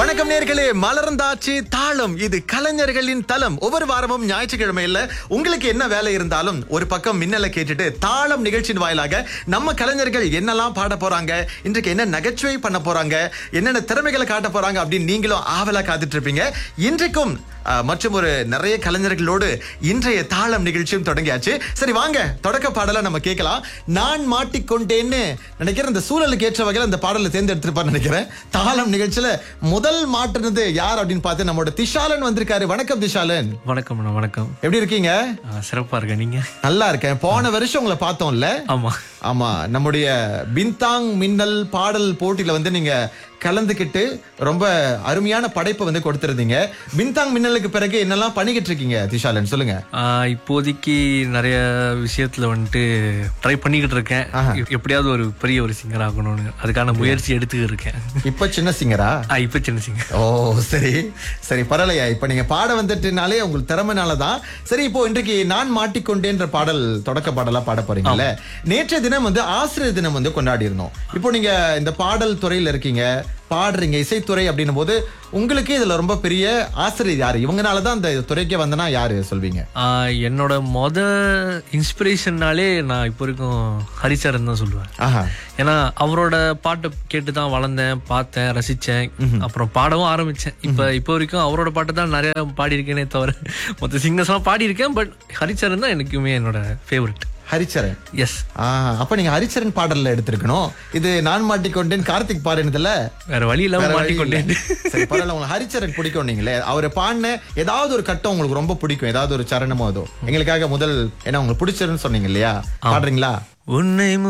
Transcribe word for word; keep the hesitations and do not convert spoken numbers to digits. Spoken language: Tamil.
வணக்கம் நேர்களே, மலர்ந்தாச்சு தாளம். இது கலைஞர்களின் தலம். ஒவ்வொரு வாரமும் ஞாயிற்றுக்கிழமையில உங்களுக்கு என்ன வேலை இருந்தாலும் ஒரு பக்கம் மின்னலை கேட்டுட்டு தாளம் நிகழ்ச்சியின் வாயிலாக நம்ம கலைஞர்கள் என்னெல்லாம் பாட போறாங்க, இன்றைக்கு என்ன நகைச்சுவை பண்ண போறாங்க, என்னென்ன திறமைகளை காட்ட போறாங்க அப்படின்னு நீங்களும் ஆவலா காத்துட்டு இருப்பீங்க. இன்றைக்கும் மற்றும் ஒரு நிறைய கலைஞர்களோடு இன்றைய தாளம் நிகழ்ச்சியும் தொடங்கியாச்சு. சரி, வாங்க தொடக்க பாடலை நம்ம கேட்கலாம். நான் மாட்டிக்கொண்டேன்னு நினைக்கிறேன். இந்த சூழலுக்கு ஏற்ற வகையில் அந்த பாடலை தேர்ந்தெடுத்திருப்பான்னு நினைக்கிறேன். தாளம் நிகழ்ச்சியில முதல் மாட்டுனது யார் அப்படின்னு பார்த்து நம்மளோட திஷாலன் வந்திருக்காரு. வணக்கம் திஷாலன். வணக்கம். வணக்கம். எப்படி இருக்கீங்க? சிறப்பா இருக்கேன். நீங்க? நல்லா இருக்கேன். போன வருஷம் உங்களை பார்த்தோம்ல? ஆமா ஆமா நம்முடைய பின்தாங் மின்னல் பாடல் போட்டியில வந்து நீங்க கலந்துக்கிட்டு ரொம்ப அருமையான படைப்பை வந்து கொடுத்திருந்தீங்க. பின்தாங் மின்னலுக்கு பிறகு என்னெல்லாம் பண்ணிக்கிட்டு இருக்கீங்க திஷாலன், சொல்லுங்க. இப்போதைக்கு நிறைய விஷயத்துல வந்துட்டு ட்ரை பண்ணிக்கிட்டு இருக்கேன். எப்படியாவது ஒரு பெரிய ஒரு சிங்கர் ஆகணும்னு அதுக்கான முயற்சி எடுத்துக்கிட்டு இருக்கேன். இப்ப சின்ன சிங்கரா? இப்ப சின்ன சிங்கர். ஓ சரி சரி, பரவாயில்லையா? இப்ப நீங்க பாட வந்துட்டுனாலே உங்களுக்கு திறமைனாலதான். சரி, இப்போ இன்றைக்கு நான் மாட்டிக்கொண்டேன்ற பாடல் தொடக்க பாடலா பாட போறீங்கல்ல. நேற்றைய தினம் வந்து ஆசிரியர் தினம் வந்து கொண்டாடி இருந்தோம். இப்போ நீங்க இந்த பாடல் துறையில இருக்கீங்க, பாடுறீங்க, இசைத்துறை அப்படின்னும் போது உங்களுக்கு இதுல ரொம்ப பெரிய ஆசிரியர் யாரு? இவங்கனாலதான் இந்த துறைக்கே வந்தனா யாரு சொல்வீங்க? என்னோட மொத இன்ஸ்பிரேஷன்னாலே நான் இப்போ வரைக்கும் ஹரிச்சரன் தான் சொல்லுவேன். ஏன்னா அவரோட பாட்டை கேட்டுதான் வளர்ந்தேன், பார்த்தேன், ரசிச்சேன், அப்புறம் பாடவும் ஆரம்பிச்சேன். இப்ப இப்போ வரைக்கும் அவரோட பாட்டு தான் நிறைய பாடி இருக்கேனே தவிர மொத்த சிங்கர்ஸ் எல்லாம் பாடி இருக்கேன். பட் ஹரிச்சரன் தான் எனக்குமே என்னோட ஃபேவரட். ஹரிச்சரன். எஸ். அப்ப நீங்க ஹரிச்சரன் பாடல்ல எடுத்திருக்கணும். இது நான் மாட்டிக்கொண்டேன் கார்த்திக் பாடுனதுல வேற வழி இல்லாம மாட்டிக்கொண்டேன். சரி, பரவாயில்ல. உங்களுக்கு ஹரிச்சரன் பிடிக்கும். நீங்களே அவரு பாடின ஏதாவது ஒரு கட்டம் உங்களுக்கு ரொம்ப பிடிக்கும், ஏதாவது ஒரு சரணமோ அதோ எங்களுக்காக முதல், ஏன்னா உங்களுக்கு பிடிச்சிருன்னு சொன்னீங்க இல்லையா, பாடுறீங்களா? உன்னை